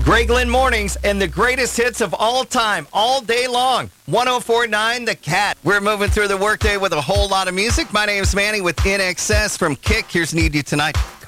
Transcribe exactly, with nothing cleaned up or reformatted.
Greg Lynn Mornings and the greatest hits of all time, all day long. one oh four point nine The Cat. We're moving through the workday with a whole lot of music. My name's Manny with N X S from Kick. Here's Need You Tonight.